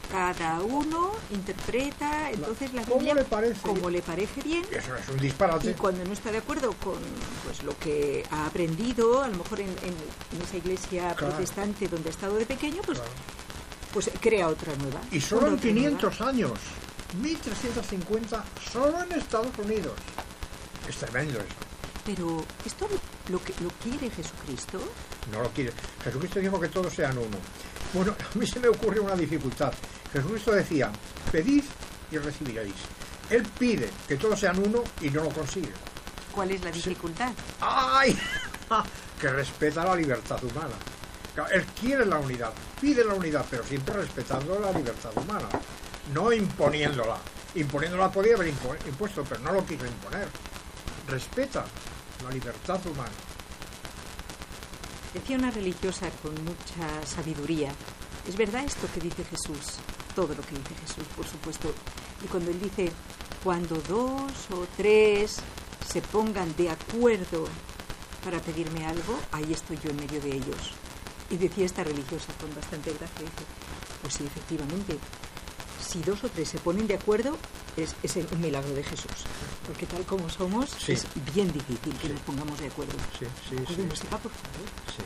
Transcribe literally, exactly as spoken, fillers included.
Cada uno interpreta entonces la Biblia ¿Cómo le parece? como le parece bien. Eso es un disparate. Y cuando no está de acuerdo con pues lo que ha aprendido, a lo mejor en, en, en esa iglesia Claro. protestante donde ha estado de pequeño, pues, Claro. pues crea otra nueva. Y solo en Otra quinientos nueva. años, mil trescientos cincuenta, solo en Estados Unidos. Es tremendo eso. Pero esto lo que lo quiere Jesucristo. No lo quiere. Jesucristo dijo que todos sean uno. Bueno, a mí se me ocurre una dificultad. Jesucristo decía, pedid y recibiréis. Él pide que todos sean uno y no lo consigue. ¿Cuál es la dificultad? ¡Ay! Que respeta la libertad humana. Él quiere la unidad, pide la unidad, pero siempre respetando la libertad humana, no imponiéndola. Imponiéndola podía haber impu- impuesto, pero no lo quiso imponer. Respeta la libertad humana. Decía una religiosa con mucha sabiduría, es verdad esto que dice Jesús, todo lo que dice Jesús, por supuesto. Y cuando él dice, cuando dos o tres se pongan de acuerdo para pedirme algo, ahí estoy yo en medio de ellos. Y decía esta religiosa con bastante gracia, dice, pues sí, efectivamente, si dos o tres se ponen de acuerdo, es, es un milagro de Jesús. Porque tal como somos, Sí. es bien difícil que Sí. nos pongamos de acuerdo. Sí, sí, ¿Puede sí. música, por favor? Sí.